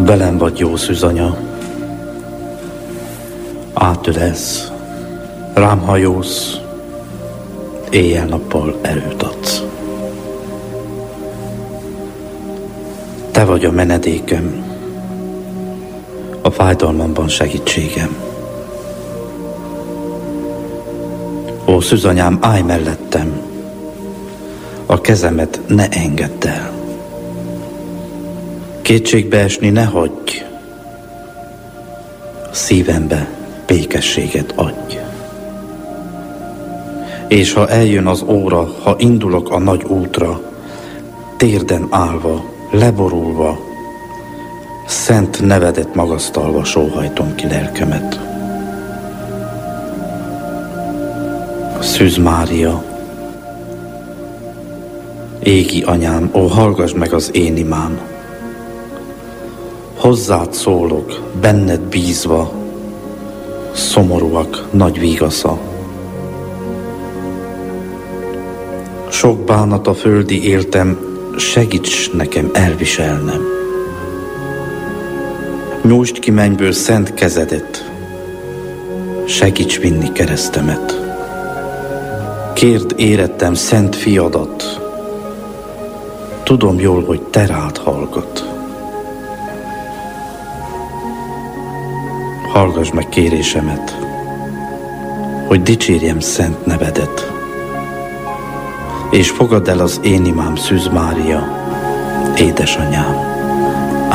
Velem vagy, jó szűzanya, átölelsz, rám hajósz, éjjel-nappal erőt adsz. Te vagy a menedékem, a fájdalmamban segítségem. Ó, szűzanyám, állj mellettem, a kezemet ne engedd el. Kétségbe esni ne hagyj, szívembe békességet adj. És ha eljön az óra, ha indulok a nagy útra, térden állva, leborulva, szent nevedet magasztalva sóhajtom ki lelkemet. Szűz Mária, égi anyám, ó, hallgass meg az én imám. Hozzád szólok, benned bízva, szomorúak nagy vigasza. Sok bánat a földi éltem, segíts nekem elviselnem. Nyújtsd ki mennyből szent kezedet, segíts vinni keresztemet. Kérd érettem szent fiadat, tudom jól, hogy te rád hallgat. Hallgass meg kérésemet, hogy dicsérjem szent nevedet, és fogadd el az én imám, Szűz Mária, édesanyám.